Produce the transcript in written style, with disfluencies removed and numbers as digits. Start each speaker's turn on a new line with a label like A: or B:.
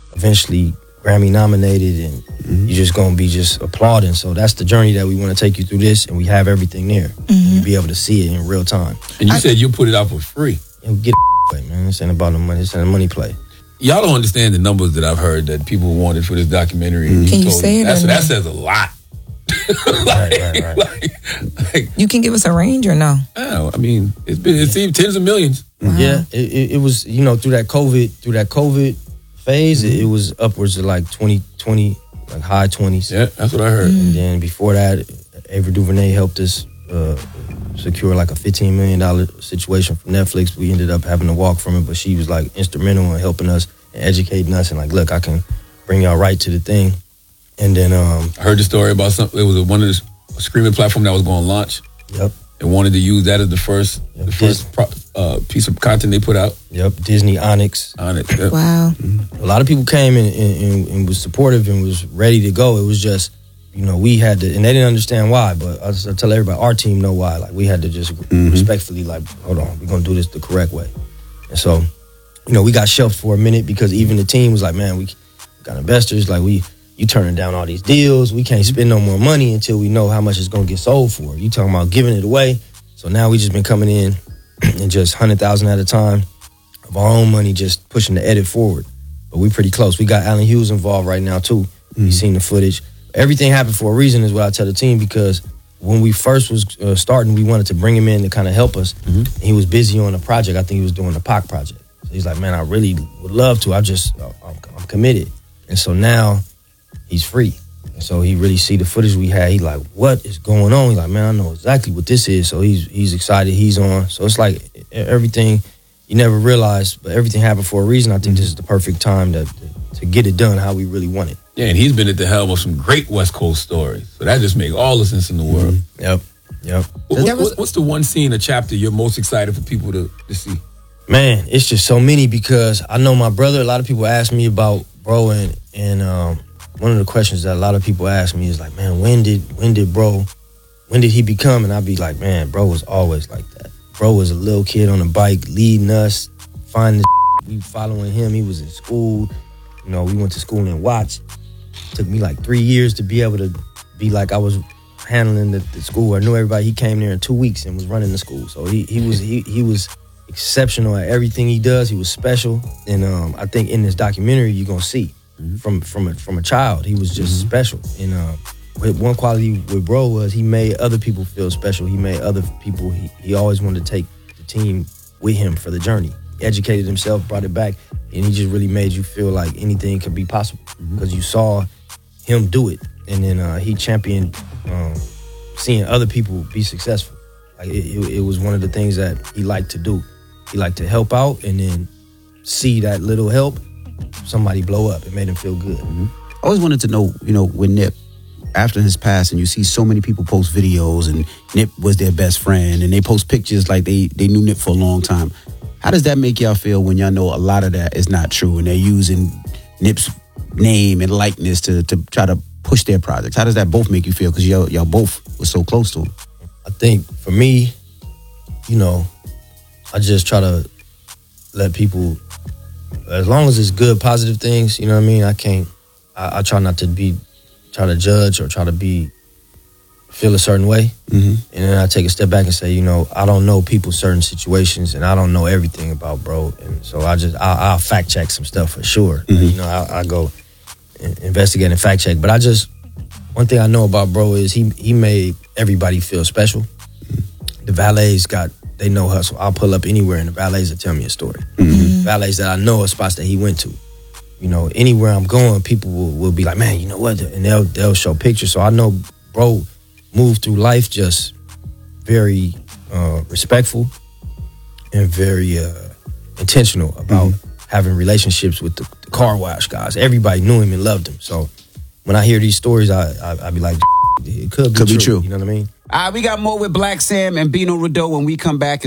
A: eventually Grammy nominated, and you're just gonna be just applauding. So that's the journey that we want to take you through this, and we have everything there. You'll be able to see it in real time.
B: And you said you put it out for free.
A: And get away, man. This ain't about the money. This ain't a money play.
B: Y'all don't understand the numbers that I've heard that people wanted for this documentary.
C: Can you say it?
B: That says a lot.
A: Right.
B: Like,
C: you can give us a range or no?
B: I mean, it's even tens of millions.
C: Wow.
A: Yeah, it was, through that COVID phase, it was upwards of like 20, like high 20s.
B: Yeah, that's what I heard.
A: And then before that, Ava DuVernay helped us secure like a $15 million situation from Netflix. We ended up having to walk from it, but she was like instrumental in helping us and educating us, and like, look, I can bring y'all right to the thing. And then
B: I heard the story about something. It was one of the streaming platform that was going to launch.
A: Yep.
B: They wanted to use that as the first piece of content they put out.
A: Yep. Disney Onyx.
B: Yep.
C: Wow.
A: A lot of people came and was supportive and was ready to go. It was just, we had to, and they didn't understand why, but I tell everybody, our team know why. Like, we had to just respectfully, like, hold on, we're going to do this the correct way. And so, we got shelved for a minute because even the team was like, man, we got investors, like, you turning down all these deals. We can't spend no more money until we know how much it's going to get sold for. You talking about giving it away. So now we just been coming in and just 100,000 at a time of our own money, just pushing the edit forward. But we pretty close. We got Allen Hughes involved right now too. He's seen the footage. Everything happened for a reason is what I tell the team, because when we first was starting, we wanted to bring him in to kind of help us. And he was busy on a project. I think he was doing the Pac project. So he's like, man, I really would love to. I'm committed. And so now he's free. And so he really see the footage we had. He like, what is going on? He's like, man, I know exactly what this is. So he's excited. He's on. So it's like everything you never realized, but everything happened for a reason. I think this is the perfect time to get it done how we really want it.
B: Yeah, and he's been at the helm of some great West Coast stories. So that just makes all the sense in the world.
A: Yep.
B: What's the one scene or chapter you're most excited for people to see?
A: Man, it's just so many, because I know my brother, a lot of people ask me about bro, and one of the questions that a lot of people ask me is like, man, when did he become? And I'd be like, man, bro was always like that. Bro was a little kid on a bike leading us, finding we following him. He was in school. We went to school in Watts. Took me like 3 years to be able to be like I was handling the school. I knew everybody. He came there in 2 weeks and was running the school. So he was exceptional at everything he does. He was special. And I think in this documentary you're gonna see from a child, he was just special. And one quality with bro was he made other people feel special. He made other people, he always wanted to take the team with him for the journey. He educated himself, brought it back, and he just really made you feel like anything could be possible, because you saw him do it. And then he championed seeing other people be successful. Like it was one of the things that he liked to do. He liked to help out and then see that little help, somebody blow up. It made him feel good.
D: I always wanted to know, with Nip, after his passing, you see so many people post videos and Nip was their best friend and they post pictures like they knew Nip for a long time. How does that make y'all feel when y'all know a lot of that is not true and they're using Nip's name and likeness to try to push their projects? How does that both make you feel? Because y'all both were so close to him.
A: I think for me, I just try to let people, as long as it's good, positive things, what I mean? I try not to try to judge or try to feel a certain way. And then I take a step back and say, I don't know people's certain situations and I don't know everything about bro. And so I'll fact check some stuff for sure. I go investigate and fact check. But one thing I know about bro is he made everybody feel special. The valets they know hustle. I'll pull up anywhere and the valets will tell me a story. Valets that I know are spots that he went to. Anywhere I'm going, people will be like, man, you know what? And they'll show pictures. So I know bro moved through life just very respectful and very intentional about having relationships with the car wash guys. Everybody knew him and loved him. So when I hear these stories, I be like, it could be true. You know what I mean?
D: We got more with Black Sam and Bino Rideaux when we come back.